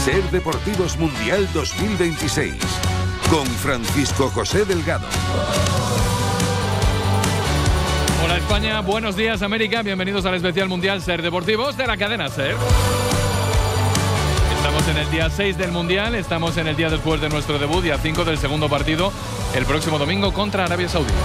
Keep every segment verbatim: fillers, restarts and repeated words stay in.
Ser Deportivos Mundial dos mil veintiséis, con Francisco José Delgado. Hola España, buenos días América, bienvenidos al especial Mundial Ser Deportivos de la cadena Ser. Estamos en el día seis del Mundial, estamos en el día después de nuestro debut, día cinco del segundo partido, el próximo domingo contra Arabia Saudí.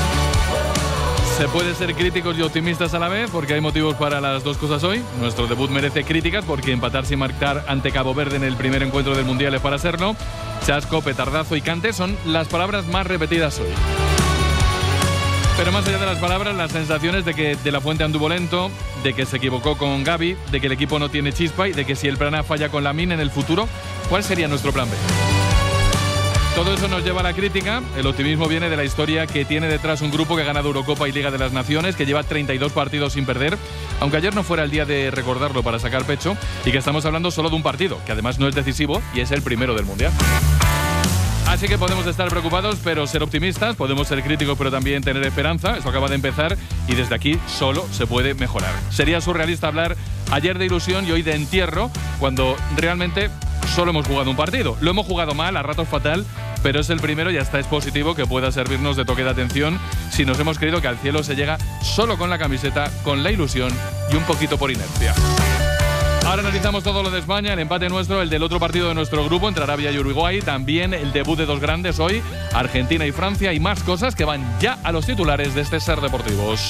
Se puede ser críticos y optimistas a la vez porque hay motivos para las dos cosas hoy. Nuestro debut merece críticas porque empatar sin marcar ante Cabo Verde en el primer encuentro del Mundial es para serlo. Chasco, petardazo y cante son las palabras más repetidas hoy. Pero más allá de las palabras, las sensaciones de que De la Fuente anduvo lento, de que se equivocó con Gavi, de que el equipo no tiene chispa y de que si el plan A falla con Lamine en el futuro, ¿cuál sería nuestro plan B? Todo eso nos lleva a la crítica. El optimismo viene de la historia que tiene detrás un grupo que ha ganado Eurocopa y Liga de las Naciones, que lleva treinta y dos partidos sin perder, aunque ayer no fuera el día de recordarlo para sacar pecho, y que estamos hablando solo de un partido, que además no es decisivo y es el primero del Mundial. Así que podemos estar preocupados, pero ser optimistas, podemos ser críticos, pero también tener esperanza. Eso acaba de empezar y desde aquí solo se puede mejorar. Sería surrealista hablar ayer de ilusión y hoy de entierro, cuando realmente solo hemos jugado un partido. Lo hemos jugado mal, a ratos fatal, pero es el primero y hasta es positivo que pueda servirnos de toque de atención si nos hemos creído que al cielo se llega solo con la camiseta, con la ilusión y un poquito por inercia. Ahora analizamos todo lo de España, el empate nuestro, el del otro partido de nuestro grupo entre Arabia y Uruguay, también el debut de dos grandes hoy, Argentina y Francia, y más cosas que van ya a los titulares de este Ser Deportivos,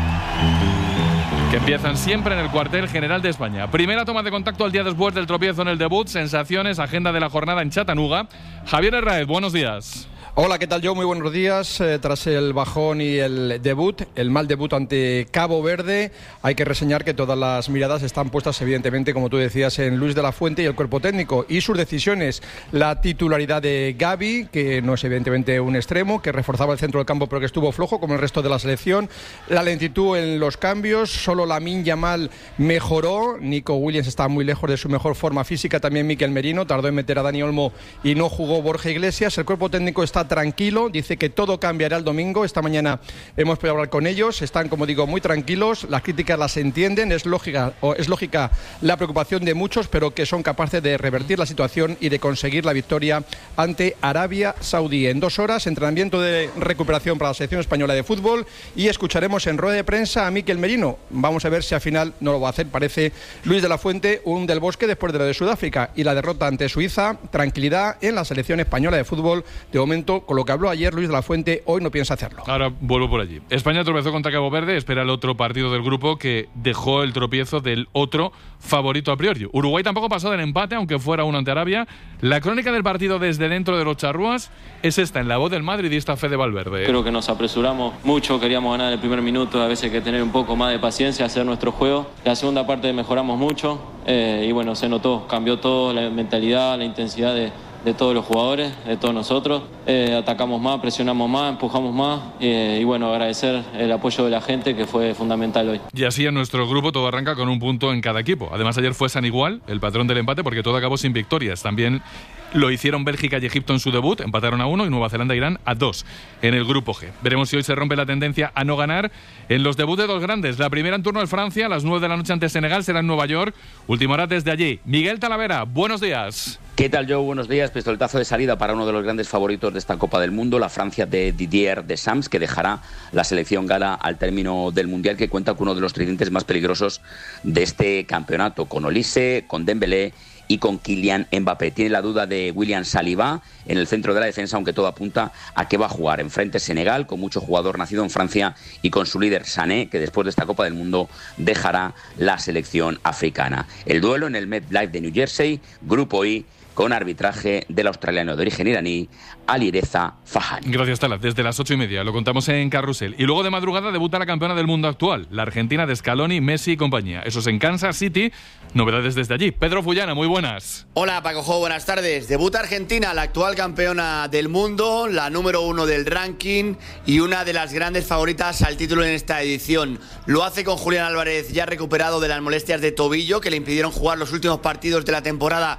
que empiezan siempre en el cuartel general de España. Primera toma de contacto al día después del tropiezo en el debut, sensaciones, agenda de la jornada en Chattanooga. Javier Herráez, buenos días. Hola, ¿qué tal, Joe? Muy buenos días. Eh, tras el bajón y el debut, el mal debut ante Cabo Verde, hay que reseñar que todas las miradas están puestas, evidentemente, como tú decías, en Luis de la Fuente y el cuerpo técnico y sus decisiones. La titularidad de Gavi, que no es evidentemente un extremo, que reforzaba el centro del campo pero que estuvo flojo como el resto de la selección. La lentitud en los cambios, solo Lamine Yamal mejoró. Nico Williams está muy lejos de su mejor forma física, también Mikel Merino, tardó en meter a Dani Olmo y no jugó Borja Iglesias. El cuerpo técnico está tranquilo, dice que todo cambiará el domingo. Esta mañana hemos podido hablar con ellos, están, como digo, muy tranquilos, las críticas las entienden, es lógica, o es lógica la preocupación de muchos, pero que son capaces de revertir la situación y de conseguir la victoria ante Arabia Saudí. En dos horas, entrenamiento de recuperación para la selección española de fútbol y escucharemos en rueda de prensa a Mikel Merino. Vamos a ver si al final no lo va a hacer, parece Luis de la Fuente, un del Bosque después de lo de Sudáfrica y la derrota ante Suiza. Tranquilidad en la selección española de fútbol, de momento, con lo que habló ayer Luis de la Fuente, hoy no piensa hacerlo. Ahora vuelvo por allí. España tropezó contra Cabo Verde, espera el otro partido del grupo que dejó el tropiezo del otro favorito a priori. Uruguay tampoco pasó del empate, aunque fuera uno ante Arabia. La crónica del partido desde dentro de los charrúas es esta, en la voz del madridista Fede Valverde. Creo que nos apresuramos mucho, queríamos ganar el primer minuto, a veces hay que tener un poco más de paciencia, hacer nuestro juego. La segunda parte mejoramos mucho eh, y bueno, se notó, cambió todo, la mentalidad, la intensidad de de todos los jugadores, de todos nosotros. Eh, atacamos más, presionamos más, empujamos más eh, y bueno, agradecer el apoyo de la gente que fue fundamental hoy. Y así en nuestro grupo todo arranca con un punto en cada equipo. Además ayer fue San Igual, el patrón del empate, porque todo acabó sin victorias. También lo hicieron Bélgica y Egipto en su debut, empataron a uno, y Nueva Zelanda e Irán a dos en el grupo G. Veremos si hoy se rompe la tendencia a no ganar en los debuts de dos grandes. La primera en turno es Francia, a las nueve de la noche ante Senegal, será en Nueva York. Última hora desde allí. Miguel Talavera, buenos días. ¿Qué tal, Joe? Buenos días. Pistoletazo de salida para uno de los grandes favoritos de esta Copa del Mundo, la Francia de Didier Deschamps, que dejará la selección gala al término del Mundial, que cuenta con uno de los tridentes más peligrosos de este campeonato, con Olise, con Dembélé y con Kylian Mbappé. Tiene la duda de William Saliba en el centro de la defensa, aunque todo apunta a que va a jugar enfrente Senegal, con mucho jugador nacido en Francia, y con su líder Sané, que después de esta Copa del Mundo dejará la selección africana. El duelo en el MetLife de New Jersey, Grupo I, con arbitraje del australiano de origen iraní, Alireza Fahani. Gracias, Tala. Desde las ocho y media lo contamos en Carrusel. Y luego de madrugada debuta la campeona del mundo actual, la Argentina de Scaloni, Messi y compañía. Eso es en Kansas City. Novedades desde allí. Pedro Fullana, muy buenas. Hola, Paco Jo, buenas tardes. Debuta Argentina, la actual campeona del mundo, la número uno del ranking y una de las grandes favoritas al título en esta edición. Lo hace con Julián Álvarez, ya recuperado de las molestias de tobillo que le impidieron jugar los últimos partidos de la temporada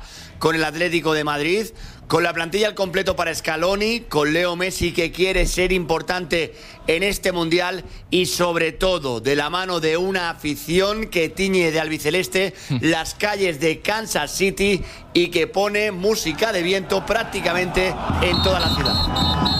con el Atlético de Madrid, con la plantilla al completo para Scaloni, con Leo Messi que quiere ser importante en este Mundial y sobre todo de la mano de una afición que tiñe de albiceleste las calles de Kansas City y que pone música de viento prácticamente en toda la ciudad.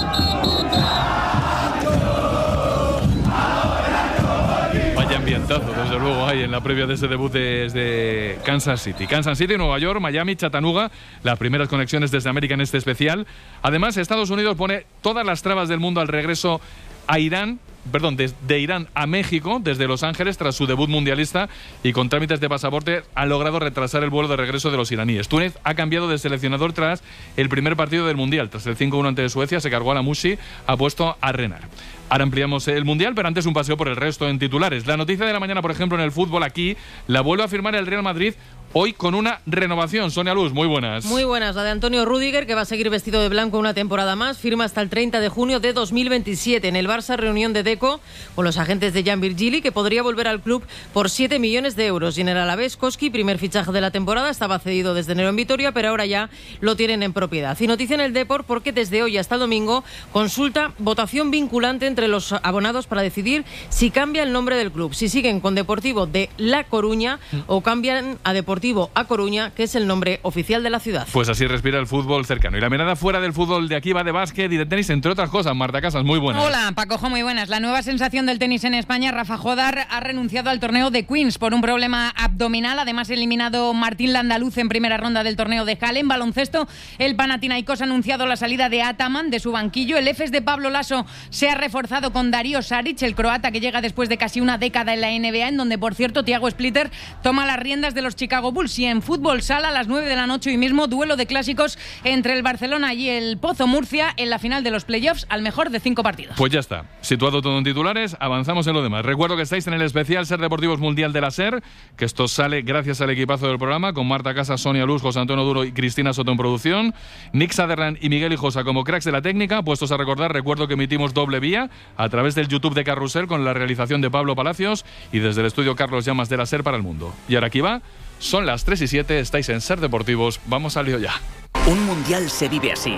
Ambientazo, desde luego, hay en la previa de ese debut desde Kansas City. Kansas City, Nueva York, Miami, Chattanooga, las primeras conexiones desde América en este especial. Además, Estados Unidos pone todas las trabas del mundo al regreso a Irán, perdón, desde de Irán a México, desde Los Ángeles, tras su debut mundialista, y con trámites de pasaporte ha logrado retrasar el vuelo de regreso de los iraníes. Túnez ha cambiado de seleccionador tras el primer partido del Mundial. Tras el cinco uno ante Suecia, se cargó a la Mushi, ha puesto a Renar. Ahora ampliamos el Mundial, pero antes un paseo por el resto en titulares. La noticia de la mañana, por ejemplo, en el fútbol aquí, la vuelve a firmar el Real Madrid, hoy con una renovación. Sonia Luz, muy buenas. Muy buenas, la de Antonio Rüdiger, que va a seguir vestido de blanco una temporada más, firma hasta el treinta de junio de dos mil veintisiete. En el Barça, reunión de Deco con los agentes de Jan Virgili, que podría volver al club por siete millones de euros. Y en el Alavés, Koski, primer fichaje de la temporada, estaba cedido desde enero en Vitoria, pero ahora ya lo tienen en propiedad. Y noticia en el Depor, porque desde hoy hasta el domingo consulta votación vinculante entre los abonados para decidir si cambia el nombre del club, si siguen con Deportivo de La Coruña o cambian a Deportivo A Coruña, que es el nombre oficial de la ciudad. Pues así respira el fútbol cercano. Y la mirada fuera del fútbol de aquí va de básquet y de tenis, entre otras cosas. Marta Casas, muy buenas. Hola, Pacojo, muy buenas. La nueva sensación del tenis en España, Rafa Jodar, ha renunciado al torneo de Queens por un problema abdominal. Además, eliminado Martín Landaluz en primera ronda del torneo de Halle. En baloncesto, el Panathinaikos ha anunciado la salida de Ataman de su banquillo. El Efes de Pablo Laso se ha reforzado con Dario Saric, el croata que llega después de casi una década en la N B A, en donde, por cierto, Thiago Splitter toma las riendas de los Chicago Bulls. Y en fútbol sala, a las nueve de la noche hoy mismo, duelo de clásicos entre el Barcelona y el Pozo Murcia en la final de los playoffs, al mejor de cinco partidos. Pues ya está, situado todo en titulares, avanzamos en lo demás. Recuerdo que estáis en el especial Ser Deportivos Mundial de la SER, que esto sale gracias al equipazo del programa, con Marta Casas, Sonia Luz, José Antonio Duro y Cristina Soto en producción, Nick Sutherland y Miguel Hijosa como cracks de la técnica. Puestos a recordar, recuerdo que emitimos doble vía a través del YouTube de Carrusel con la realización de Pablo Palacios y desde el estudio Carlos Llamas de la SER para el mundo. Y ahora aquí va, son las tres y siete, estáis en Ser Deportivos, vamos al lío ya. Un mundial se vive así.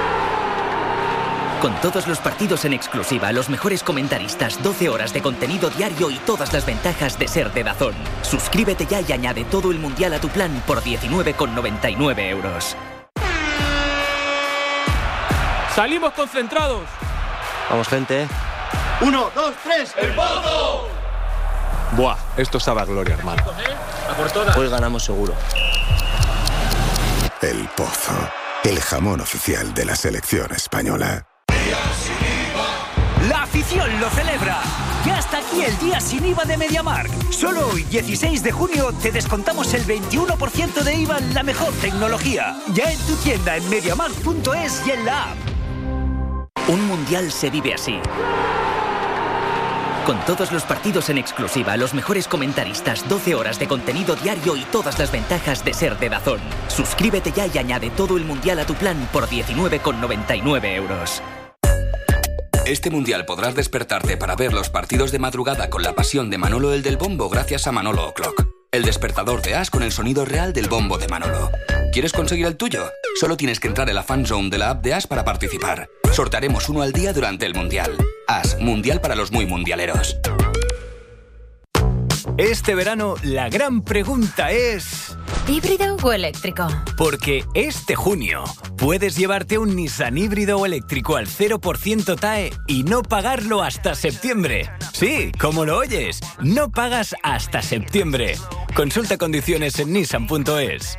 Con todos los partidos en exclusiva, los mejores comentaristas, doce horas de contenido diario y todas las ventajas de ser de DAZN. Suscríbete ya y añade todo el mundial a tu plan por diecinueve con noventa y nueve euros. Salimos concentrados. Vamos, gente. Uno, dos, tres, ¡el Pozo! Buah, esto sabe a gloria, hermano. Hoy ganamos seguro. El Pozo, el jamón oficial de la selección española. La afición lo celebra. Ya está aquí el día sin I V A de MediaMarkt. Solo hoy, dieciséis de junio, te descontamos el veintiuno por ciento de I V A en la mejor tecnología. Ya en tu tienda en MediaMarkt punto es y en la app. Un mundial se vive así. Con todos los partidos en exclusiva, los mejores comentaristas, doce horas de contenido diario y todas las ventajas de ser de DAZN. Suscríbete ya y añade todo el mundial a tu plan por diecinueve con noventa y nueve euros. Este mundial podrás despertarte para ver los partidos de madrugada con la pasión de Manolo el del Bombo gracias a Manolo O'Clock. El despertador de As con el sonido real del bombo de Manolo. ¿Quieres conseguir el tuyo? Solo tienes que entrar en la fan zone de la app de As para participar. Sortearemos uno al día durante el mundial. As, mundial para los muy mundialeros. Este verano la gran pregunta es... ¿híbrido o eléctrico? Porque este junio puedes llevarte un Nissan híbrido o eléctrico al cero por ciento T A E y no pagarlo hasta septiembre. Sí, como lo oyes, no pagas hasta septiembre. Consulta condiciones en nissan punto es.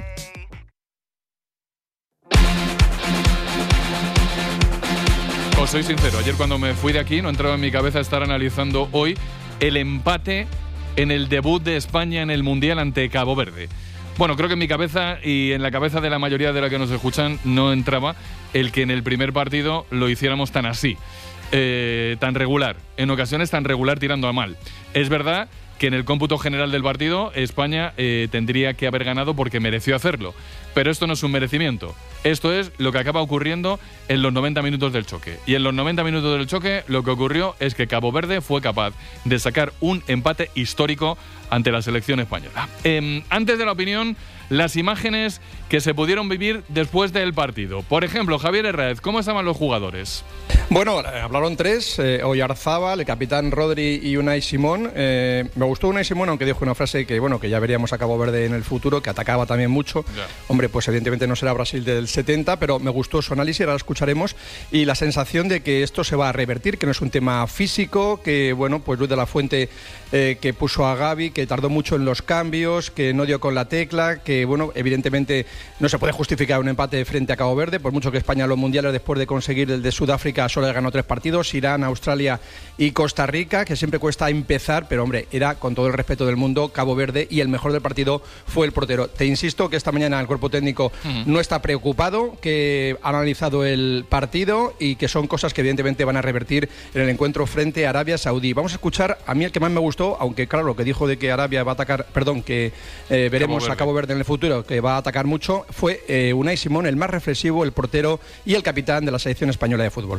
Os soy sincero, ayer cuando me fui de aquí no entraba en mi cabeza estar analizando hoy el empate en el debut de España en el Mundial ante Cabo Verde. Bueno, creo que en mi cabeza y en la cabeza de la mayoría de la que nos escuchan no entraba el que en el primer partido lo hiciéramos tan así, eh, tan regular, en ocasiones tan regular tirando a mal. Es verdad que en el cómputo general del partido España eh, tendría que haber ganado porque mereció hacerlo. Pero esto no es un merecimiento. Esto es lo que acaba ocurriendo en los noventa minutos del choque. Y en los noventa minutos del choque lo que ocurrió es que Cabo Verde fue capaz de sacar un empate histórico ante la selección española. Eh, antes de la opinión, las imágenes que se pudieron vivir después del partido. Por ejemplo, Javier Herráez, ¿cómo estaban los jugadores? Bueno, hablaron tres, eh, Oyarzábal, el capitán Rodri y Unai Simón. Eh, me gustó Unai Simón, aunque dijo una frase que, bueno, que ya veríamos a Cabo Verde en el futuro, que atacaba también mucho. Yeah. Hombre, pues evidentemente no será Brasil del setenta, pero me gustó su análisis, ahora lo escucharemos, y la sensación de que esto se va a revertir, que no es un tema físico, que, bueno, pues Luis de la Fuente, eh, que puso a Gavi, que tardó mucho en los cambios, que no dio con la tecla, que, bueno, evidentemente no se puede justificar un empate frente a Cabo Verde, por mucho que España en los mundiales, después de conseguir el de Sudáfrica, solo ganó tres partidos, Irán, Australia y Costa Rica, que siempre cuesta empezar, pero hombre, era con todo el respeto del mundo Cabo Verde, y el mejor del partido fue el portero. Te insisto que esta mañana el cuerpo técnico uh-huh. no está preocupado, que ha analizado el partido y que son cosas que evidentemente van a revertir en el encuentro frente a Arabia Saudí. Vamos a escuchar a mí el que más me gustó, aunque claro, lo que dijo de que Arabia va a atacar, perdón, que eh, veremos Cabo a Cabo Verde en el futuro, que va a atacar mucho, fue eh, Unai Simón, el más reflexivo, el portero y el capitán de la selección española de fútbol.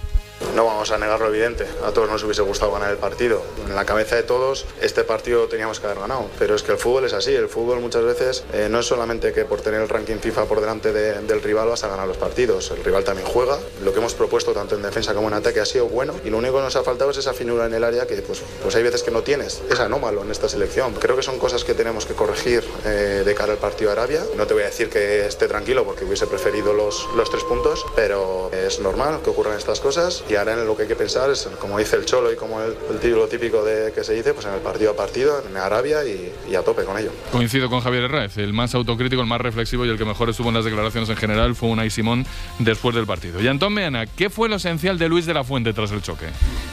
No vamos a negar lo evidente, a todos nos hubiese gustado ganar el partido. En la cabeza de todos este partido teníamos que haber ganado, pero es que el fútbol es así, el fútbol muchas veces eh, no es solamente que por tener el ranking FIFA por delante de, del rival vas a ganar los partidos, el rival también juega, lo que hemos propuesto tanto en defensa como en ataque ha sido bueno, y lo único que nos ha faltado es esa finura en el área que pues, pues hay veces que no tienes, es anómalo en esta selección. Creo que son cosas que tenemos que corregir eh, de cara al partido de Arabia. No te voy a decir que esté tranquilo porque hubiese preferido los, los tres puntos, pero es normal que ocurran estas cosas, y ahora en lo que hay que pensar es, como dice el Cholo y como el, el título típico de que se dice, pues en el partido a partido, en Arabia, y, y a tope con ello. Coincido con Javier Herráez, el más autocrítico, el más reflexivo y el que mejor estuvo en las declaraciones en general fue Unai Simón después del partido. Y Antón Meana, ¿qué fue lo esencial de Luis de la Fuente tras el choque?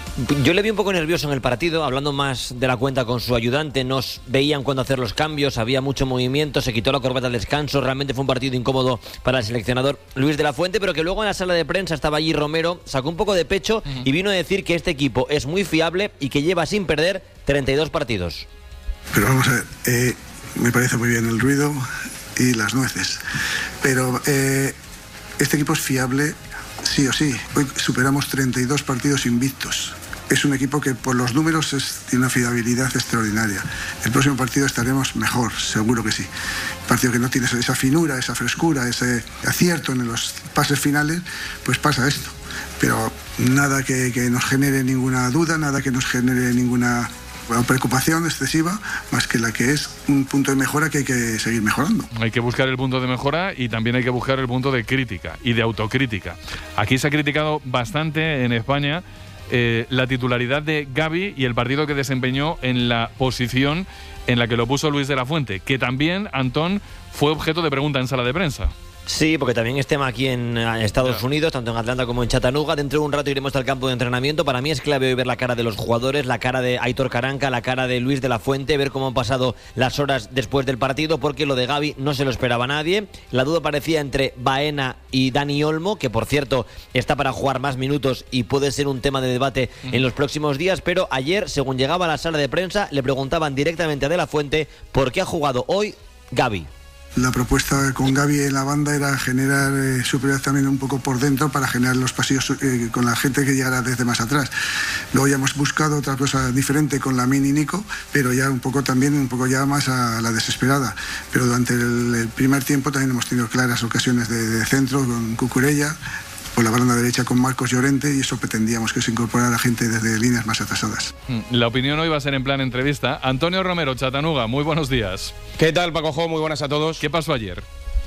Yo le vi un poco nervioso en el partido, hablando más de la cuenta con su ayudante, nos veían cuándo hacer los cambios, había mucho movimiento, se quitó la corbata al descanso, realmente fue un partido incómodo para el seleccionador Luis de la Fuente, pero que luego en la sala de prensa estaba allí Romero, sacó un poco de pecho uh-huh. y vino a decir que este equipo es muy fiable y que lleva sin perder treinta y dos partidos. Pero vamos a ver, eh, me parece muy bien el ruido y las nueces, pero eh, este equipo es fiable sí o sí. Hoy superamos treinta y dos partidos invictos. Es un equipo que por los números es, tiene una fiabilidad extraordinaria. El próximo partido estaremos mejor, seguro que sí. Un partido que no tiene esa finura, esa frescura, ese acierto en los pases finales, pues pasa esto. Pero nada que, que nos genere ninguna duda, nada que nos genere ninguna bueno, preocupación excesiva, más que la que es un punto de mejora que hay que seguir mejorando. Hay que buscar el punto de mejora y también hay que buscar el punto de crítica y de autocrítica. Aquí se ha criticado bastante en España eh, la titularidad de Gavi y el partido que desempeñó en la posición en la que lo puso Luis de la Fuente, que también, Antón, fue objeto de pregunta en sala de prensa. Sí, porque también es tema aquí en Estados yeah. Unidos, tanto en Atlanta como en Chattanooga. Dentro de un rato iremos al campo de entrenamiento. Para mí es clave hoy ver la cara de los jugadores, la cara de Aitor Karanka, la cara de Luis de la Fuente, ver cómo han pasado las horas después del partido, porque lo de Gavi no se lo esperaba nadie. La duda parecía entre Baena y Dani Olmo, que por cierto está para jugar más minutos y puede ser un tema de debate mm. en los próximos días, pero ayer, según llegaba a la sala de prensa, le preguntaban directamente a de la Fuente por qué ha jugado hoy Gavi. La propuesta con Gavi en la banda era generar eh, superioridad también un poco por dentro para generar los pasillos eh, con la gente que llegara desde más atrás. Luego ya hemos buscado otra cosa diferente con Lamine y Nico, pero ya un poco también, un poco ya más a la desesperada. Pero durante el, el primer tiempo también hemos tenido claras ocasiones de, de centro con Cucurella, por la banda derecha con Marcos Llorente, y eso pretendíamos que se incorporara la gente desde líneas más atrasadas. La opinión hoy va a ser en plan entrevista. Antonio Romero, Chattanooga, muy buenos días. ¿Qué tal, Paco Jo? Muy buenas a todos. ¿Qué pasó ayer?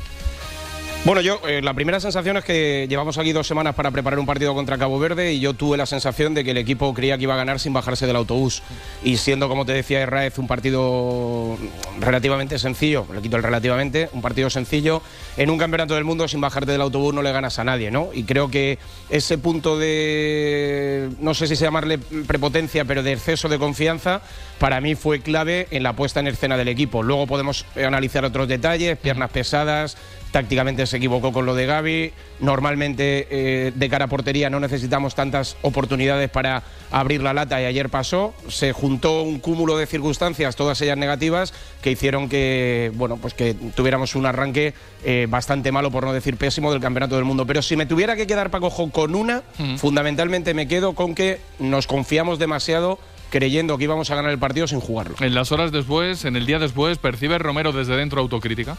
Bueno, yo, eh, la primera sensación es que llevamos aquí dos semanas para preparar un partido contra Cabo Verde y yo tuve la sensación de que el equipo creía que iba a ganar sin bajarse del autobús. Y siendo, como te decía Herráez, un partido relativamente sencillo, le quito el relativamente, un partido sencillo, en un campeonato del mundo sin bajarte del autobús no le ganas a nadie, ¿no? Y creo que ese punto de, no sé si se llamarle prepotencia, pero de exceso de confianza, para mí fue clave en la puesta en escena del equipo. Luego podemos analizar otros detalles, piernas pesadas, tácticamente se equivocó con lo de Gavi. Normalmente eh, de cara a portería no necesitamos tantas oportunidades para abrir la lata y ayer pasó. Se juntó un cúmulo de circunstancias, todas ellas negativas, que hicieron que, bueno, pues que tuviéramos un arranque eh, bastante malo, por no decir pésimo, del Campeonato del Mundo. Pero si me tuviera que quedar, Paco Jo, con una, mm. fundamentalmente me quedo con que nos confiamos demasiado creyendo que íbamos a ganar el partido sin jugarlo. En las horas después, en el día después, ¿percibe Romero desde dentro autocrítica?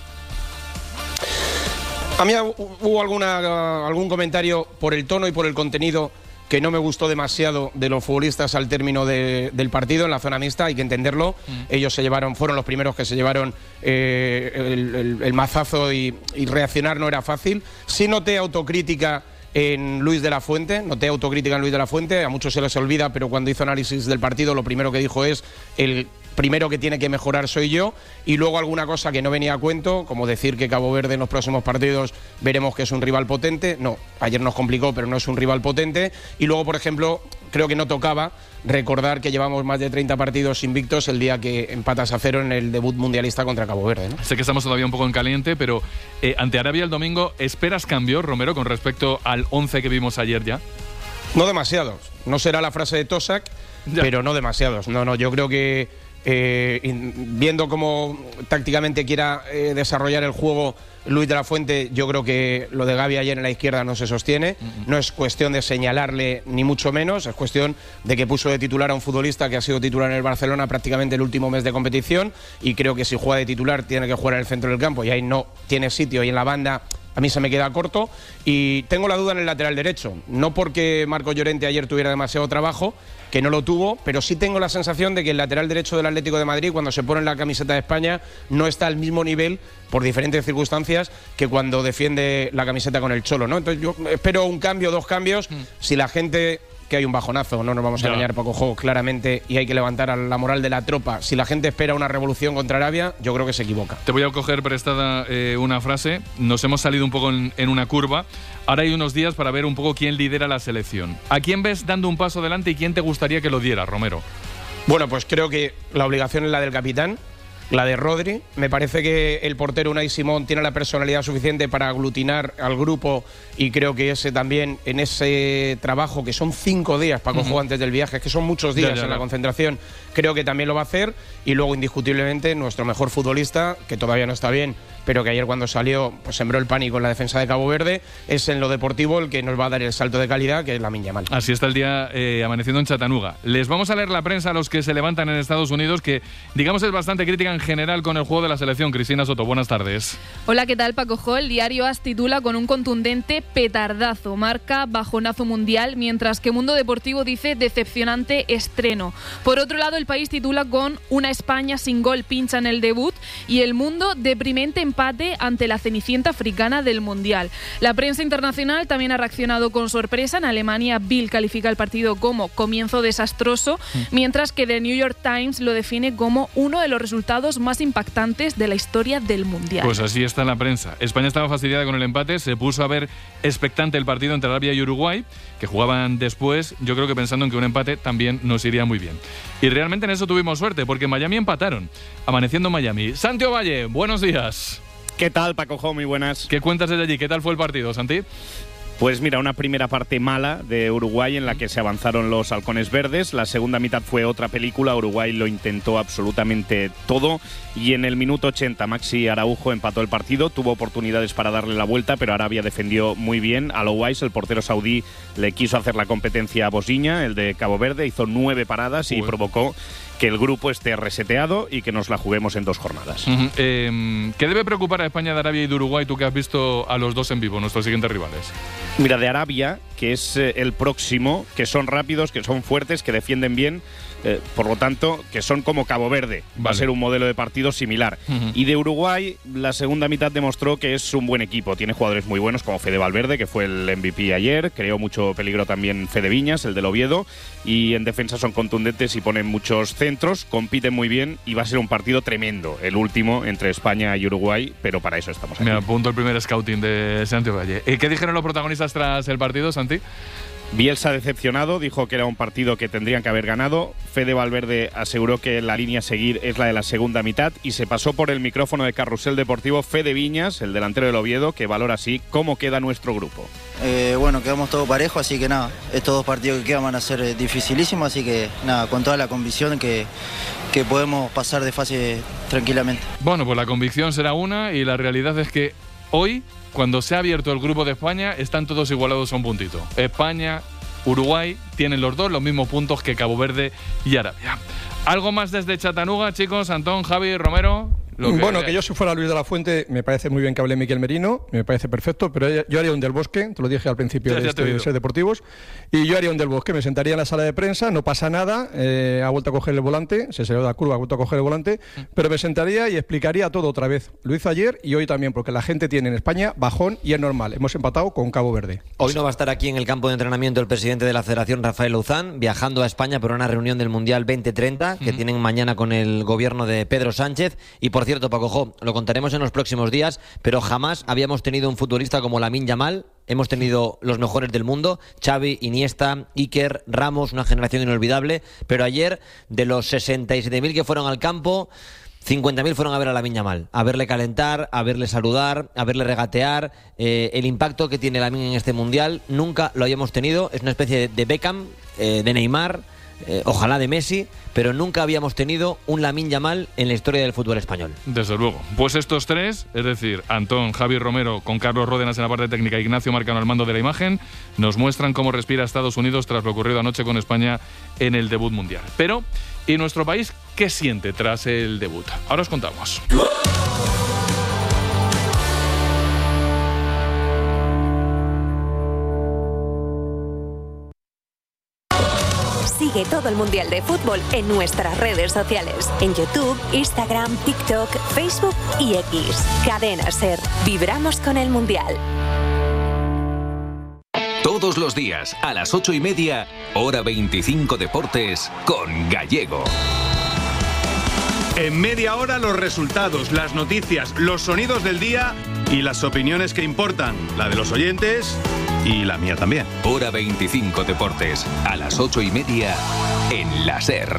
A mí hubo alguna, algún comentario por el tono y por el contenido que no me gustó demasiado de los futbolistas al término de, del partido en la zona mixta, hay que entenderlo. Mm. Ellos se llevaron, fueron los primeros que se llevaron eh, el, el, el mazazo y, y reaccionar no era fácil. Sí noté autocrítica en Luis de la Fuente, noté autocrítica en Luis de la Fuente, a muchos se les olvida, pero cuando hizo análisis del partido lo primero que dijo es el primero que tiene que mejorar soy yo, y luego alguna cosa que no venía a cuento, como decir que Cabo Verde en los próximos partidos veremos que es un rival potente. No, ayer nos complicó, pero no es un rival potente. Y luego, por ejemplo, creo que no tocaba recordar que llevamos más de treinta partidos invictos el día que empatas a cero en el debut mundialista contra Cabo Verde, ¿no? Sé que estamos todavía un poco en caliente, pero eh, ante Arabia el domingo, ¿esperas cambio, Romero, con respecto al once que vimos ayer ya? No demasiados. No será la frase de Tosak, ya. pero no demasiados. No, no, yo creo que Eh, viendo cómo tácticamente quiera eh, desarrollar el juego Luis de la Fuente, yo creo que lo de Gavi ayer en la izquierda no se sostiene. Uh-huh. No es cuestión de señalarle ni mucho menos, es cuestión de que puso de titular a un futbolista que ha sido titular en el Barcelona prácticamente el último mes de competición, y creo que si juega de titular tiene que jugar en el centro del campo, y ahí no tiene sitio, y en la banda a mí se me queda corto. Y tengo la duda en el lateral derecho, no porque Marco Llorente ayer tuviera demasiado trabajo, que no lo tuvo, pero sí tengo la sensación de que el lateral derecho del Atlético de Madrid, cuando se pone en la camiseta de España, no está al mismo nivel, por diferentes circunstancias, que cuando defiende la camiseta con el Cholo, ¿no? Entonces yo espero un cambio, dos cambios. Mm. Si la gente, que hay un bajonazo, no nos vamos a engañar, Paco Jo, claramente, y hay que levantar a la moral de la tropa. Si la gente espera una revolución contra Arabia, yo creo que se equivoca. Te voy a coger prestada eh, una frase. Nos hemos salido un poco en, en una curva. Ahora hay unos días para ver un poco quién lidera la selección. ¿A quién ves dando un paso adelante y quién te gustaría que lo diera, Romero? Bueno, pues creo que la obligación es la del capitán, la de Rodri. Me parece que el portero Unai Simón tiene la personalidad suficiente para aglutinar al grupo, y creo que ese también, en ese trabajo, que son cinco días, Paco uh-huh. Jo, antes del viaje, es que son muchos días ya, ya, en la concentración, creo que también lo va a hacer. Y luego, indiscutiblemente, nuestro mejor futbolista, que todavía no está bien, pero que ayer cuando salió pues sembró el pánico en la defensa de Cabo Verde, es en lo deportivo el que nos va a dar el salto de calidad, que es Lamine Yamal. Así está el día eh, amaneciendo en Chattanooga. Les vamos a leer la prensa a los que se levantan en Estados Unidos, que digamos es bastante crítica en general con el juego de la selección. Cristina Soto, buenas tardes. Hola, ¿qué tal, Paco Jo? El diario AS titula con un contundente petardazo, marca bajonazo mundial, mientras que Mundo Deportivo dice decepcionante estreno. Por otro lado, El País titula con una España sin gol pincha en el debut, y El Mundo deprimente empate ante la cenicienta africana del Mundial. La prensa internacional también ha reaccionado con sorpresa. En Alemania, Bild califica el partido como comienzo desastroso, mm. mientras que The New York Times lo define como uno de los resultados más impactantes de la historia del Mundial. Pues así está la prensa. España estaba fastidiada con el empate, se puso a ver expectante el partido entre Arabia y Uruguay, que jugaban después, yo creo que pensando en que un empate también nos iría muy bien. Y realmente en eso tuvimos suerte, porque en Miami empataron, amaneciendo en Miami. Santi Ovalle, buenos días. ¿Qué tal, Paco Jo? Muy buenas. ¿Qué cuentas desde allí? ¿Qué tal fue el partido, Santi? Pues mira, una primera parte mala de Uruguay en la que se avanzaron los halcones verdes. La segunda mitad fue otra película. Uruguay lo intentó absolutamente todo, y en el minuto ochenta Maxi Araujo empató el partido. Tuvo oportunidades para darle la vuelta, pero Arabia defendió muy bien. A Louais, el portero saudí, le quiso hacer la competencia a Bosiña, el de Cabo Verde. Hizo nueve paradas y Uy. provocó que el grupo esté reseteado y que nos la juguemos en dos jornadas. Uh-huh. eh, ¿Qué debe preocupar a España de Arabia y de Uruguay, tú que has visto a los dos en vivo, nuestros siguientes rivales? Mira, de Arabia, que es eh, el próximo, que son rápidos, que son fuertes, que defienden bien, eh, por lo tanto, que son como Cabo Verde. Vale. Va a ser un modelo de partido similar. Uh-huh. Y de Uruguay, la segunda mitad demostró que es un buen equipo. Tiene jugadores muy buenos, como Fede Valverde, que fue el M V P ayer. Creó mucho peligro también Fede Viñas, el del Oviedo. Y en defensa son contundentes y ponen muchos centros, compiten muy bien, y va a ser un partido tremendo, el último entre España y Uruguay, pero para eso estamos aquí. Me apunto el primer scouting de Santi Ovalle. ¿Qué dijeron los protagonistas piensas tras el partido, Santi? Bielsa decepcionado, dijo que era un partido que tendrían que haber ganado. Fede Valverde aseguró que la línea a seguir es la de la segunda mitad y se pasó por el micrófono de Carrusel Deportivo Fede Viñas, el delantero del Oviedo, que valora así cómo queda nuestro grupo. Eh, bueno, quedamos todos parejos, así que nada, estos dos partidos que quedan van a ser eh, dificilísimos, así que nada, con toda la convicción que, que podemos pasar de fase tranquilamente. Bueno, pues la convicción será una y la realidad es que hoy, cuando se ha abierto el grupo de España, están todos igualados a un puntito. España, Uruguay, tienen los dos los mismos puntos que Cabo Verde y Arabia. ¿Algo más desde Chattanooga, chicos? Antón, Javi, Romero... Lo que bueno, que yo si fuera Luis de la Fuente, me parece muy bien que hable Miquel Merino, me parece perfecto, pero yo haría un Del Bosque, te lo dije al principio ya, de este Ser Deportivos, y yo haría un Del Bosque, me sentaría en la sala de prensa, no pasa nada, eh, ha vuelto a coger el volante, se salió de la curva, ha vuelto a coger el volante, mm. pero me sentaría y explicaría todo otra vez. Lo hizo ayer y hoy también, porque la gente tiene en España bajón y es normal, hemos empatado con Cabo Verde. Hoy no va a estar aquí en el campo de entrenamiento el presidente de la Federación, Rafael Louzán, viajando a España por una reunión del Mundial veinte treinta, que mm. tienen mañana con el gobierno de Pedro Sánchez, y por cierto, Paco Jo, lo contaremos en los próximos días, pero jamás habíamos tenido un futbolista como Lamine Yamal. Hemos tenido los mejores del mundo, Xavi, Iniesta, Iker, Ramos, una generación inolvidable, pero ayer, de los sesenta y siete mil que fueron al campo, cincuenta mil fueron a ver a Lamine Yamal, a verle calentar, a verle saludar, a verle regatear. Eh, el impacto que tiene Lamine en este Mundial nunca lo habíamos tenido, es una especie de, de Beckham, eh, de Neymar, Eh, ojalá de Messi, pero nunca habíamos tenido un Lamine Yamal en la historia del fútbol español. Desde luego. Pues estos tres, es decir, Antón, Javi Romero, con Carlos Ródenas en la parte técnica, Ignacio Marcano al mando de la imagen, nos muestran cómo respira Estados Unidos tras lo ocurrido anoche con España en el debut mundial. Pero, ¿y nuestro país qué siente tras el debut? Ahora os contamos. Sigue todo el Mundial de Fútbol en nuestras redes sociales. En YouTube, Instagram, TikTok, Facebook y X. Cadena Ser. Vibramos con el Mundial. Todos los días, a las ocho y media, hora veinticinco Deportes, con Gallego. En media hora los resultados, las noticias, los sonidos del día y las opiniones que importan. La de los oyentes y la mía también. Hora veinticinco Deportes, a las ocho y media, en la Ser.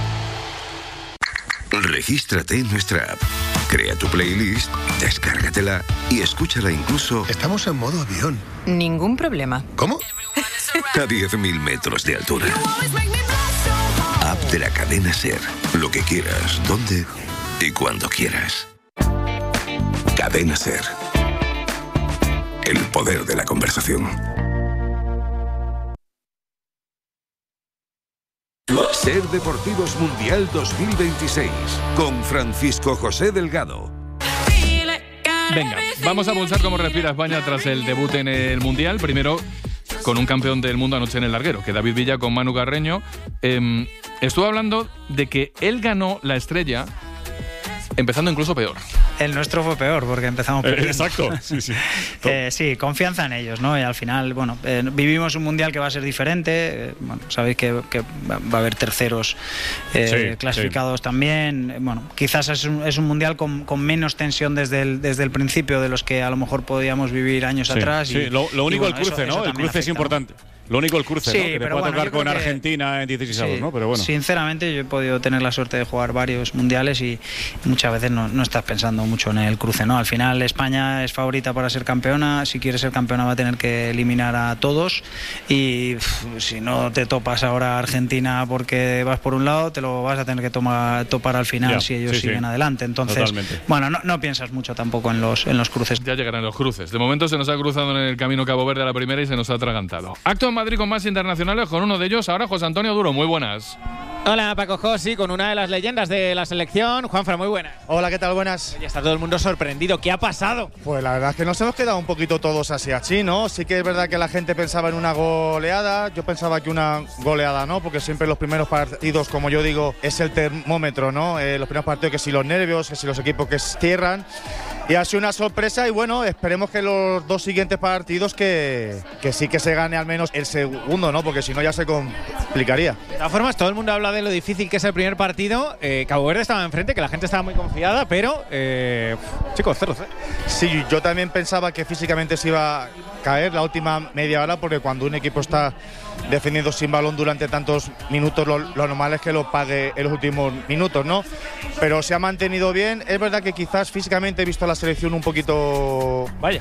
Regístrate en nuestra app. Crea tu playlist, descárgatela y escúchala incluso... Estamos en modo avión. Ningún problema. ¿Cómo? A diez mil metros de altura. App de la cadena Ser. Lo que quieras, donde y cuando quieras. Cadena Ser. El poder de la conversación. Ser Deportivos Mundial dos mil veintiséis, con Francisco José Delgado. Venga, vamos a pulsar cómo respira España tras el debut en el Mundial. Primero, con un campeón del mundo anoche en el larguero, que David Villa con Manu Carreño. Eh, estuvo hablando de que él ganó la estrella empezando incluso peor. El nuestro fue peor porque empezamos perdiendo. Eh, exacto, sí, sí. eh, sí, confianza en ellos, ¿no? Y al final, bueno, eh, vivimos un mundial que va a ser diferente. Eh, bueno, sabéis que, que va a haber terceros eh, sí, clasificados sí. también. Bueno, quizás es un, es un mundial con, con menos tensión desde el, desde el principio de los que a lo mejor podíamos vivir años sí, atrás. Sí, y, lo, lo único y bueno, el cruce, eso, ¿no? Eso el cruce afecta, es importante. ¿no? Lo único el cruce, sí, ¿no? Que te puede tocar con Argentina en dieciséis avos, sí, ¿no? Pero bueno. Sinceramente, yo he podido tener la suerte de jugar varios mundiales y muchas veces no, no estás pensando mucho en el cruce, ¿no? Al final España es favorita para ser campeona. Si quiere ser campeona va a tener que eliminar a todos y uf, si no te topas ahora a Argentina porque vas por un lado, te lo vas a tener que tomar, topar al final ya, si ellos sí, siguen sí. adelante. Entonces, Totalmente. bueno, no, no piensas mucho tampoco en los, en los cruces. Ya llegarán los cruces. De momento se nos ha cruzado en el camino Cabo Verde a la primera y se nos ha atragantado. Acto en Madrid con más internacionales. Con uno de ellos ahora José Antonio Duro, muy buenas. Hola Paco Josi, con una de las leyendas de la selección, Juanfran, muy buenas. Hola, ¿qué tal? Buenas. Ya está todo el mundo sorprendido, ¿qué ha pasado? Pues la verdad es que nos hemos quedado un poquito todos así así, ¿no? Sí que es verdad que la gente pensaba en una goleada, yo pensaba que una goleada no, porque siempre los primeros partidos, como yo digo, es el termómetro, ¿no? Eh, los primeros partidos que si los nervios, que si los equipos que cierran. Y ha sido una sorpresa y bueno, esperemos que los dos siguientes partidos que, que sí que se gane al menos el segundo, ¿no? Porque si no ya se complicaría. De todas formas, todo el mundo habla de lo difícil que es el primer partido, eh, Cabo Verde estaba enfrente, que la gente estaba muy confiada, pero, eh, chicos, cero cero. Sí, yo también pensaba que físicamente se iba a caer la última media hora, porque cuando un equipo está defendiendo sin balón durante tantos minutos, lo, lo normal es que lo pague en los últimos minutos, ¿no? Pero se ha mantenido bien. Es verdad que quizás físicamente he visto a la selección un poquito... Vaya.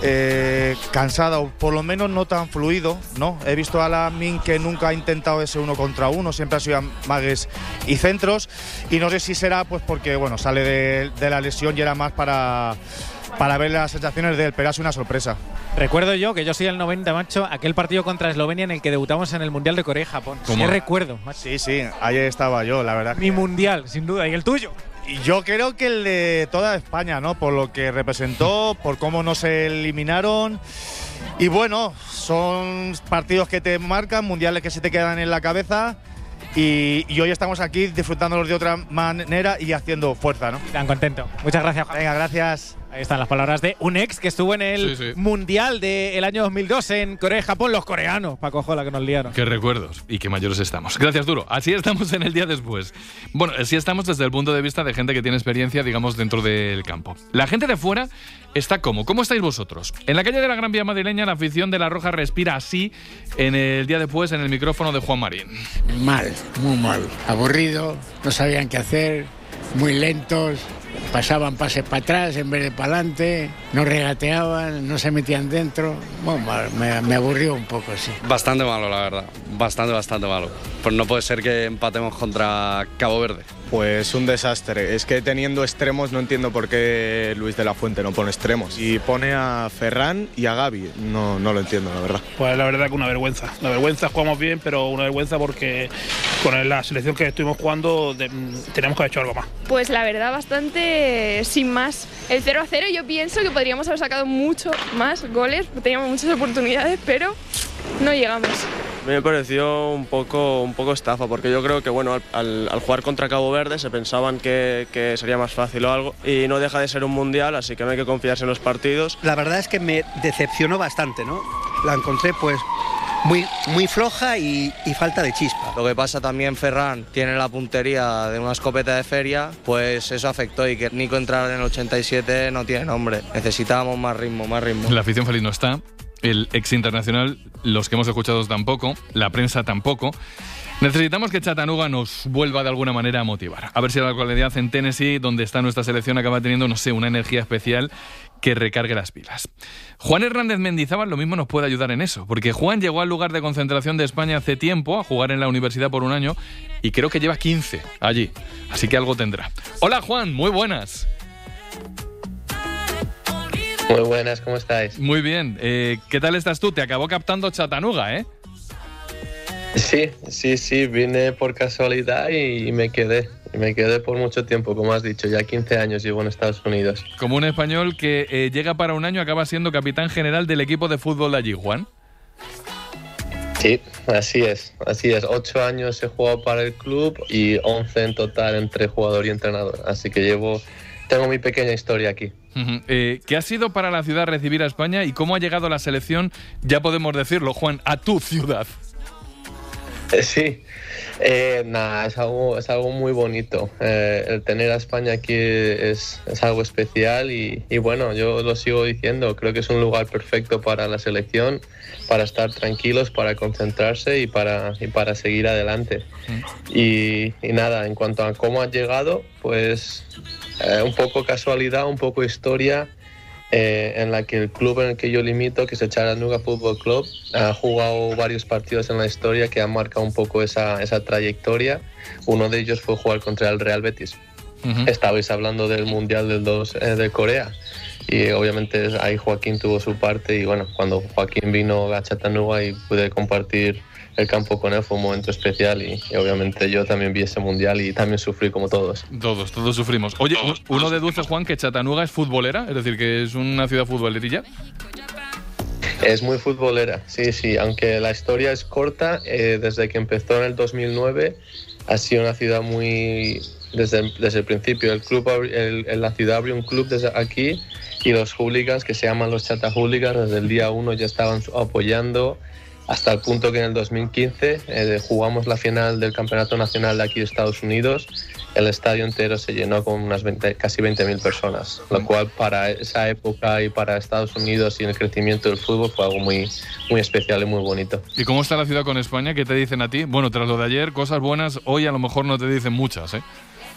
Eh, cansada, o por lo menos no tan fluido, ¿no? He visto a Lamin que nunca ha intentado ese uno contra uno, siempre ha sido amagues y centros, y no sé si será pues porque bueno, sale de, de la lesión y era más para, para ver las sensaciones de él, pero ha sido una sorpresa. Recuerdo yo que yo soy el noventa, macho, aquel partido contra Eslovenia en el que debutamos en el Mundial de Corea y Japón. ¿Qué recuerdo? Macho. Sí, sí, ahí estaba yo, la verdad. Mi Mundial, sin duda, y el tuyo. Yo creo que el de toda España, ¿no? Por lo que representó, por cómo nos eliminaron. Y bueno, son partidos que te marcan, mundiales que se te quedan en la cabeza. Y, y hoy estamos aquí disfrutándolos de otra manera y haciendo fuerza, ¿no? Tan contento. Muchas gracias, Juan. Venga, gracias. Ahí están las palabras de un ex que estuvo en el sí, sí. Mundial del año dos mil dos en Corea y Japón, los coreanos. Paco Jola, que nos liaron. Qué recuerdos y qué mayores estamos. Gracias, Duro. Así estamos en el día después. Bueno, así estamos desde el punto de vista de gente que tiene experiencia, digamos, dentro del campo. La gente de fuera está como. ¿Cómo estáis vosotros? En la calle de la Gran Vía madrileña, la afición de La Roja respira así en el día después en el micrófono de Juan Marín. Mal, muy mal. Aburrido, no sabían qué hacer, muy lentos. Pasaban pases para atrás en vez de para adelante, no regateaban, no se metían dentro. Bueno, me, me aburrió un poco, sí. Bastante malo, la verdad. Bastante, bastante malo. Pues no puede ser que empatemos contra Cabo Verde. Pues un desastre. Es que teniendo extremos no entiendo por qué Luis de la Fuente no pone extremos. Y pone a Ferran y a Gavi. No, no lo entiendo, la verdad. Pues la verdad que una vergüenza. Una vergüenza, jugamos bien, pero una vergüenza porque con la selección que estuvimos jugando de, teníamos que haber hecho algo más. Pues la verdad bastante sin más. El cero a cero yo pienso que podríamos haber sacado mucho más goles. Teníamos muchas oportunidades, pero no llegamos. Me pareció un poco, un poco estafa, porque yo creo que bueno, al, al, al jugar contra Cabo Verde se pensaban que, que sería más fácil o algo, y no deja de ser un mundial, así que no hay que confiarse en los partidos. La verdad es que me decepcionó bastante, ¿no? La encontré pues muy, muy floja y, y falta de chispa. Lo que pasa también, Ferran tiene la puntería de una escopeta de feria, pues eso afectó, y que Nico entrara en el ochenta y siete no tiene nombre. Necesitábamos más ritmo, más ritmo. La afición feliz no está. El ex internacional, los que hemos escuchado tampoco, la prensa tampoco. Necesitamos que Chattanooga nos vuelva de alguna manera a motivar. A ver si la localidad en Tennessee, donde está nuestra selección, acaba teniendo, no sé, una energía especial que recargue las pilas. Juan Hernández Mendizábal lo mismo nos puede ayudar en eso, porque Juan llegó al lugar de concentración de España hace tiempo a jugar en la universidad por un año y creo que lleva quince allí, así que algo tendrá. Hola Juan, muy buenas. Muy buenas, ¿cómo estáis? Muy bien. Eh, ¿Qué tal estás tú? Te acabó captando Chattanooga, ¿eh? Sí, sí, sí. Vine por casualidad y, y me quedé. Y me quedé por mucho tiempo, como has dicho. Ya quince años llevo en Estados Unidos. Como un español que eh, llega para un año, acaba siendo capitán general del equipo de fútbol de allí, Juan. Sí, así es. Así es. Ocho años he jugado para el club y once en total entre jugador y entrenador. Así que llevo... Tengo mi pequeña historia aquí. Uh-huh. eh, ¿Qué ha sido para la ciudad recibir a España y cómo ha llegado la selección, ya podemos decirlo, Juan, a tu ciudad? Eh, sí, eh, nada, es algo, es algo muy bonito. Eh, el tener a España aquí es, es algo especial y, y bueno, yo lo sigo diciendo, creo que es un lugar perfecto para la selección, para estar tranquilos, para concentrarse y para, y para seguir adelante. Uh-huh. y, y nada, en cuanto a cómo ha llegado, pues... Eh, un poco casualidad, un poco historia, eh, en la que el club en el que yo limito, que es el Chattanooga Football Club, ha jugado varios partidos en la historia que han marcado un poco esa, esa trayectoria. Uno de ellos fue jugar contra el Real Betis. Uh-huh. Estabais hablando del Mundial del dos eh, de Corea y obviamente ahí Joaquín tuvo su parte, y bueno, cuando Joaquín vino a Chattanooga y pude compartir el campo con él fue un momento especial y, y obviamente yo también vi ese mundial y también sufrí como todos. Todos, todos sufrimos. Oye, uno deduce, Juan, que Chattanooga es futbolera, es decir, que es una ciudad futbolerilla. Es muy futbolera, sí, sí, aunque la historia es corta, eh, desde que empezó en el dos mil nueve ha sido una ciudad muy... Desde, desde el principio, el club, el, el, la ciudad abrió un club desde aquí y los hooligans, que se llaman los Chatta Hooligans, desde el día uno ya estaban apoyando. hasta el punto que en el dos mil quince eh, jugamos la final del Campeonato Nacional de aquí de Estados Unidos. El estadio entero se llenó con unas veinte, casi veinte mil personas, lo cual para esa época y para Estados Unidos y el crecimiento del fútbol fue algo muy, muy especial y muy bonito. ¿Y cómo está la ciudad con España? ¿Qué te dicen a ti? Bueno, tras lo de ayer, cosas buenas, hoy a lo mejor no te dicen muchas, ¿eh?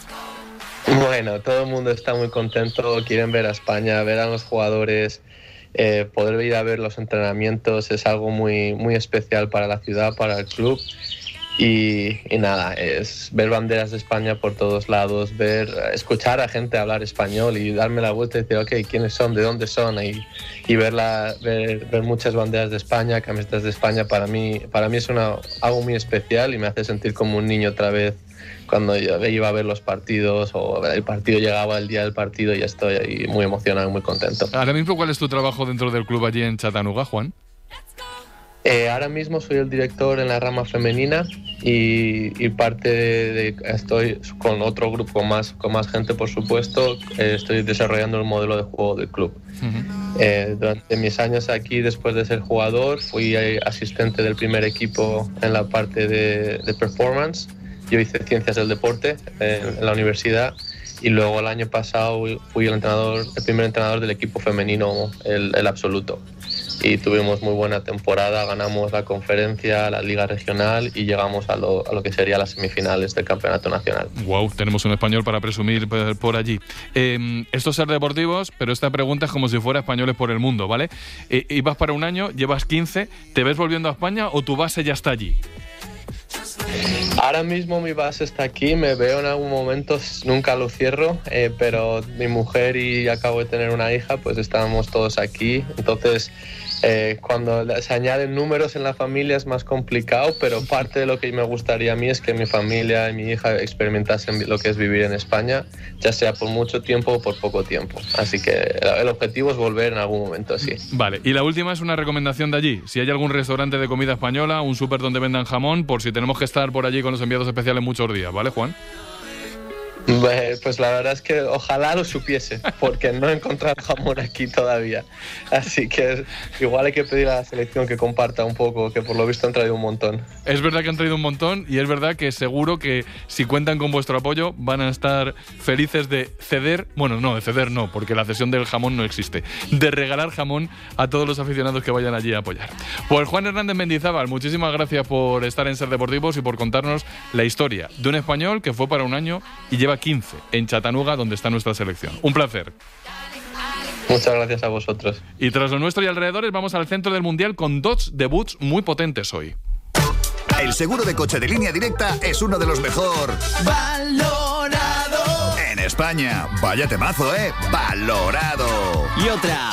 Bueno, todo el mundo está muy contento, quieren ver a España, ver a los jugadores, eh, poder ir a ver los entrenamientos es algo muy, muy especial para la ciudad, para el club. Y, y nada, es ver banderas de España por todos lados, ver, escuchar a gente hablar español y darme la vuelta y decir, ok, ¿quiénes son? ¿De dónde son? Y, y verla, ver, ver muchas banderas de España, camisetas de España, para mí, para mí es una, algo muy especial y me hace sentir como un niño otra vez cuando yo iba a ver los partidos o el partido llegaba el día del partido y estoy ahí muy emocionado, muy contento. Ahora mismo, ¿cuál es tu trabajo dentro del club allí en Chattanooga, Juan? Eh, ahora mismo soy el director en la rama femenina y, y parte de, de estoy con otro grupo con más con más gente, por supuesto. Eh, estoy desarrollando el modelo de juego del club. Uh-huh. Eh, durante mis años aquí, después de ser jugador, fui asistente del primer equipo en la parte de, de performance. Yo hice ciencias del deporte en, en la universidad y luego el año pasado fui el entrenador, el primer entrenador del equipo femenino, el, el absoluto. Y tuvimos muy buena temporada, ganamos la conferencia, la liga regional y llegamos a lo, a lo que sería las semifinales del campeonato nacional. Wow, tenemos un español para presumir por allí. Eh, esto es Ser Deportivos, pero esta pregunta es como si fuera españoles por el mundo, ¿vale? Eh, ibas para un año, llevas quince, ¿te ves volviendo a España o tu base ya está allí? Ahora mismo mi base está aquí, me veo en algún momento, nunca lo cierro, eh, pero mi mujer y acabo de tener una hija, pues estamos todos aquí, entonces eh, cuando se añaden números en la familia es más complicado, pero parte de lo que me gustaría a mí es que mi familia y mi hija experimentasen lo que es vivir en España, ya sea por mucho tiempo o por poco tiempo, así que el objetivo es volver en algún momento, sí. Vale, y la última es una recomendación de allí, si hay algún restaurante de comida española, un súper donde vendan jamón, por si tenemos que estar por allí con los enviados especiales muchos días, ¿vale, Juan? Pues la verdad es que ojalá lo supiese, porque no he encontrado jamón aquí todavía. Así que igual hay que pedir a la selección que comparta un poco, que por lo visto han traído un montón. Es verdad que han traído un montón y es verdad que seguro que si cuentan con vuestro apoyo van a estar felices de ceder, bueno, no, de ceder no, porque la cesión del jamón no existe, de regalar jamón a todos los aficionados que vayan allí a apoyar. Pues Juan Hernández Mendizábal, muchísimas gracias por estar en Ser Deportivos y por contarnos la historia de un español que fue para un año y lleva quince en Chattanooga, donde está nuestra selección. Un placer. Muchas gracias a vosotros. Y tras lo nuestro y alrededores, vamos al centro del Mundial con dos debuts muy potentes hoy. El seguro de coche de Línea Directa es uno de los mejor valorado en España. Vaya temazo, ¿eh? Valorado. Y otra.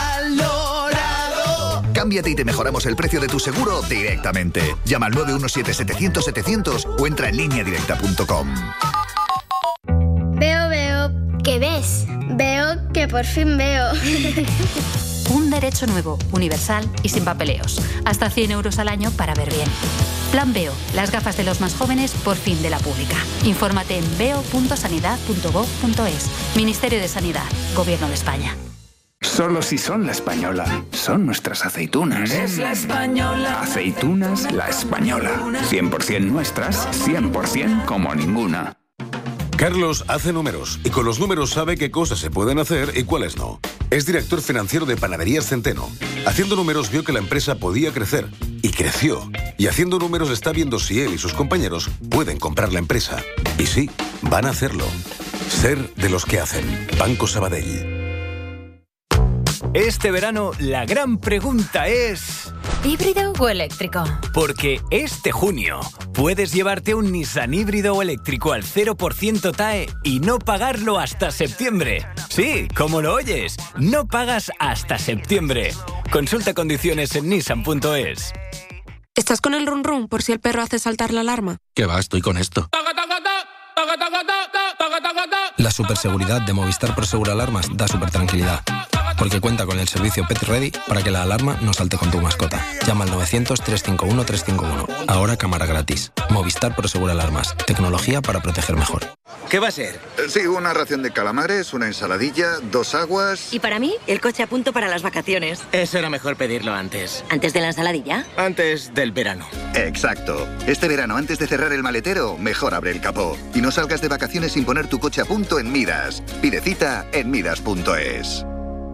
Valorado. Cámbiate y te mejoramos el precio de tu seguro directamente. Llama al nueve uno siete, setecientos, setecientos o entra en línea directa punto com. Veo, veo. ¿Qué ves? Veo que por fin veo. Un derecho nuevo, universal y sin papeleos. Hasta cien euros al año para ver bien. Plan Veo, las gafas de los más jóvenes por fin de la pública. Infórmate en veo punto sanidad punto gov punto es. Ministerio de Sanidad, Gobierno de España. Solo si son La Española. Son nuestras aceitunas. Es La Española. Aceitunas La Española. cien por ciento nuestras, cien por ciento como ninguna. Carlos hace números y con los números sabe qué cosas se pueden hacer y cuáles no. Es director financiero de Panaderías Centeno. Haciendo números vio que la empresa podía crecer y creció. Y haciendo números está viendo si él y sus compañeros pueden comprar la empresa. Y sí, van a hacerlo. Ser de los que hacen. Banco Sabadell. Este verano la gran pregunta es... ¿híbrido o eléctrico? Porque este junio puedes llevarte un Nissan híbrido o eléctrico al cero por ciento T A E y no pagarlo hasta septiembre. Sí, como lo oyes, no pagas hasta septiembre. Consulta condiciones en nissan punto es. ¿Estás con el run run por si el perro hace saltar la alarma? ¿Qué va? Estoy con esto. La superseguridad de Movistar Prosegur Alarmas da super tranquilidad. porque cuenta con el servicio Pet Ready para que la alarma no salte con tu mascota. Llama al novecientos, trescientos cincuenta y uno, trescientos cincuenta y uno. Ahora cámara gratis. Movistar Prosegur Alarmas. Tecnología para proteger mejor. ¿Qué va a ser? Sí, una ración de calamares, una ensaladilla, dos aguas... Y para mí, el coche a punto para las vacaciones. Eso era mejor pedirlo antes. ¿Antes de la ensaladilla? Antes del verano. Exacto. Este verano, antes de cerrar el maletero, mejor abre el capó. Y no salgas de vacaciones sin poner tu coche a punto en Midas. Pide cita en midas punto es.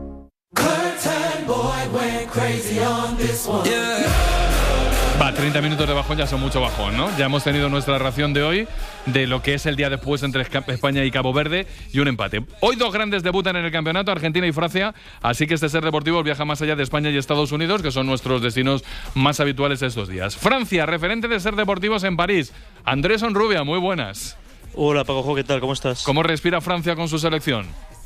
Va, treinta minutos de bajón ya son mucho bajón, ¿no? Ya hemos tenido nuestra ración de hoy de lo que es el día después entre España y Cabo Verde y un empate. Hoy dos grandes debutan en el campeonato, Argentina y Francia, así que este Ser Deportivo viaja más allá de España y Estados Unidos, que son nuestros destinos más habituales estos días. Francia, referente de Ser Deportivos en París. Andrés Onrubia, muy buenas. Hola, Paco, ¿qué tal? ¿Cómo estás? ¿Cómo respira Francia con su selección?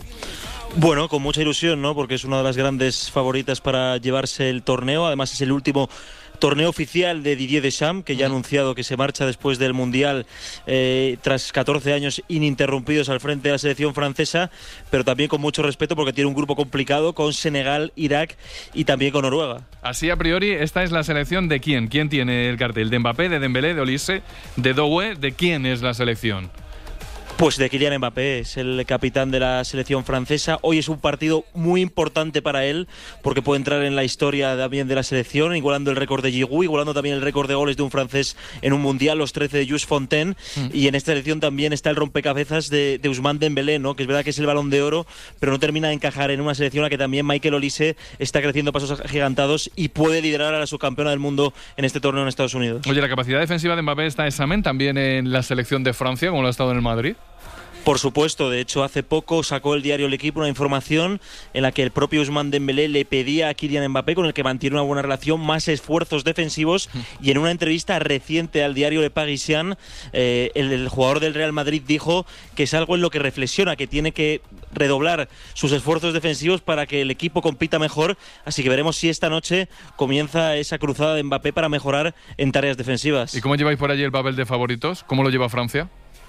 Bueno, con mucha ilusión, ¿no? Porque es una de las grandes favoritas para llevarse el torneo. Además, es el último torneo oficial de Didier Deschamps, que ya ha anunciado que se marcha después del Mundial eh, tras catorce años ininterrumpidos al frente de la selección francesa, pero también con mucho respeto porque tiene un grupo complicado con Senegal, Irak y también con Noruega. Así a priori, esta es la selección de quién. ¿Quién tiene el cartel? ¿De Mbappé, de Dembélé, de Olise, de Doué? ¿De quién es la selección? Pues de Kylian Mbappé, es el capitán de la selección francesa. Hoy es un partido muy importante para él porque puede entrar en la historia también de la selección, igualando el récord de Giroud, igualando también el récord de goles de un francés en un mundial, los trece de Jules Fontaine. Mm. Y en esta selección también está el rompecabezas de, de Ousmane Dembélé, ¿no? Que es verdad que es el Balón de Oro, pero no termina de encajar en una selección a la que también Michael Olise está creciendo pasos agigantados y puede liderar a la subcampeona del mundo en este torneo en Estados Unidos. Oye, la capacidad defensiva de Mbappé está examen también en la selección de Francia, como lo ha estado en el Madrid. Por supuesto, de hecho hace poco sacó el diario El Equipo una información en la que el propio Ousmane Dembélé le pedía a Kylian Mbappé, con el que mantiene una buena relación, más esfuerzos defensivos, y en una entrevista reciente al diario Le Parisien eh, el, el jugador del Real Madrid dijo que es algo en lo que reflexiona, que tiene que redoblar sus esfuerzos defensivos para que el equipo compita mejor, así que veremos si esta noche comienza esa cruzada de Mbappé para mejorar en tareas defensivas. ¿Y cómo lleváis por allí el papel de favoritos? ¿Cómo lo lleva Francia?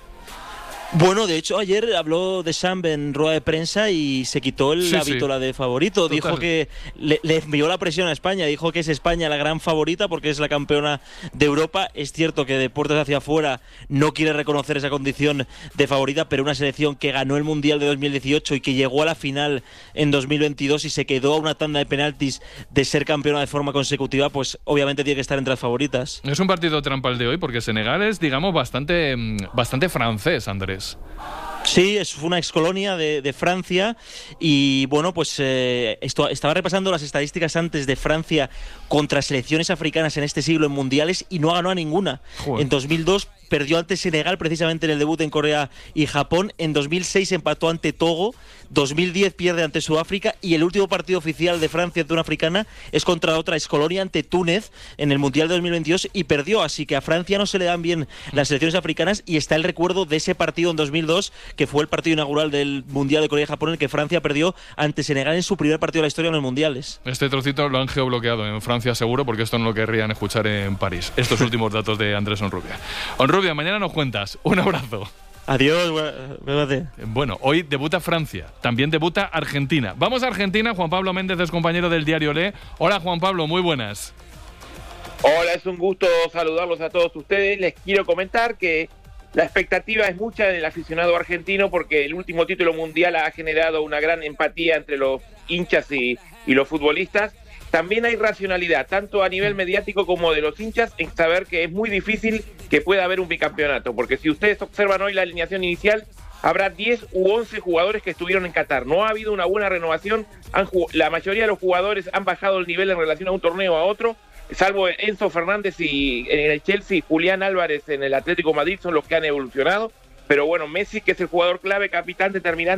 Bueno, de hecho ayer habló Deschamps en rueda de prensa y se quitó el sí, hábito sí. de favorito. Total. Dijo que le, le envió la presión a España, dijo que es España la gran favorita porque es la campeona de Europa. Es cierto que de puertas hacia afuera no quiere reconocer esa condición de favorita, pero una selección que ganó el Mundial de dos mil dieciocho y que llegó a la final en dos mil veintidós y se quedó a una tanda de penaltis de ser campeona de forma consecutiva, pues obviamente tiene que estar entre las favoritas. Es un partido trampa el de hoy porque Senegal es, digamos, bastante, bastante francés, Andrés. Sí, es una excolonia de, de Francia y bueno, pues eh, esto, estaba repasando las estadísticas antes de Francia contra selecciones africanas en este siglo en mundiales y no ha ganado a ninguna. Joder. En dos mil dos perdió ante Senegal precisamente en el debut en Corea y Japón, en dos mil seis empató ante Togo, dos mil diez pierde ante Sudáfrica y el último partido oficial de Francia ante una africana es contra otra excolonia ante Túnez en el Mundial de dos mil veintidós y perdió, así que a Francia no se le dan bien las selecciones africanas y está el recuerdo de ese partido en dos mil dos que fue el partido inaugural del Mundial de Corea y Japón en el que Francia perdió ante Senegal en su primer partido de la historia en los mundiales. Este trocito lo han geobloqueado en Francia seguro porque esto no lo querrían escuchar en París. Estos últimos datos de Andrés Onrubia. Onrubia, mañana nos cuentas. Un abrazo. Adiós, gracias. Bueno, hoy debuta Francia, también debuta Argentina. Vamos a Argentina, Juan Pablo Méndez es compañero del diario Le. Hola Juan Pablo, muy buenas. Hola, es un gusto saludarlos a todos ustedes. Les quiero comentar que la expectativa es mucha del aficionado argentino porque el último título mundial ha generado una gran empatía entre los hinchas y, y los futbolistas. También hay racionalidad, tanto a nivel mediático como de los hinchas, en saber que es muy difícil que pueda haber un bicampeonato, porque si ustedes observan hoy la alineación inicial, habrá diez u once jugadores que estuvieron en Qatar. No ha habido una buena renovación, han, la mayoría de los jugadores han bajado el nivel en relación a un torneo a otro, salvo Enzo Fernández y en el Chelsea, Julián Álvarez en el Atlético de Madrid son los que han evolucionado, pero bueno, Messi, que es el jugador clave, capitán determinante,